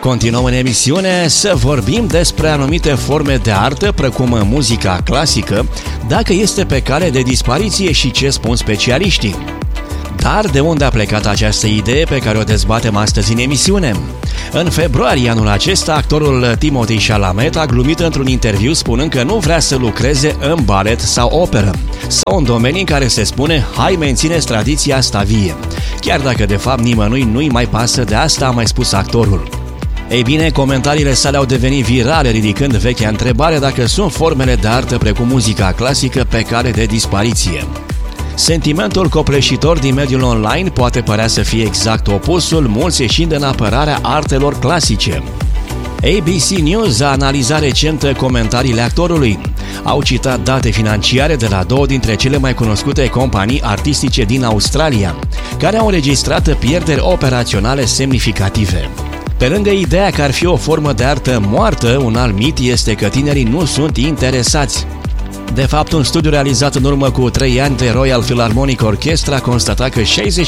Continuăm în emisiune să vorbim despre anumite forme de artă, precum muzica clasică, dacă este pe cale de dispariție și ce spun specialiștii. Dar de unde a plecat această idee pe care o dezbatem astăzi în emisiune? În februarie anul acesta, actorul Timothée Chalamet a glumit într-un interviu spunând că nu vrea să lucreze în balet sau operă, sau în domenii în care se spune hai mențineți tradiția asta vie, chiar dacă de fapt nimănui nu-i mai pasă de asta, a mai spus actorul. Ei bine, comentariile sale au devenit virale, ridicând vechea întrebare dacă sunt formele de artă precum muzica clasică pe cale de dispariție. Sentimentul copleșitor din mediul online poate părea să fie exact opusul, mulți ieșind în apărarea artelor clasice. ABC News a analizat recent comentariile actorului. Au citat date financiare de la două dintre cele mai cunoscute companii artistice din Australia, care au înregistrat pierderi operaționale semnificative. Pe lângă ideea că ar fi o formă de artă moartă, un alt mit este că tinerii nu sunt interesați. De fapt, un studiu realizat în urmă cu 3 ani de Royal Philharmonic Orchestra constata că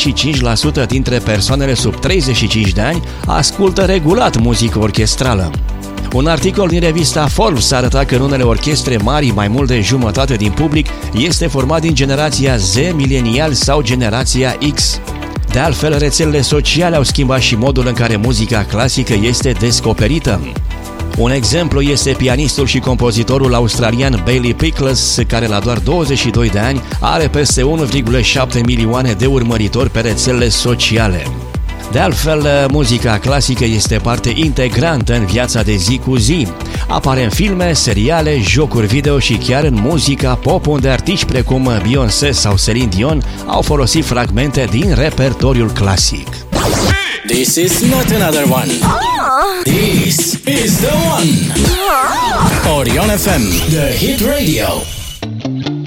65% dintre persoanele sub 35 de ani ascultă regulat muzică orchestrală. Un articol din revista Forbes arăta că în unele orchestre mari, mai mult de jumătate din public este format din generația Z, milenial sau generația X. De altfel, rețelele sociale au schimbat și modul în care muzica clasică este descoperită. Un exemplu este pianistul și compozitorul australian Bailey Pickles, care la doar 22 de ani are peste 1,7 milioane de urmăritori pe rețelele sociale. De altfel, muzica clasică este parte integrantă în viața de zi cu zi. Apare în filme, seriale, jocuri video și chiar în muzica pop, unde artiști precum Beyoncé sau Celine Dion au folosit fragmente din repertoriul clasic. This is not another one. This is the one. Orion FM, the hit radio.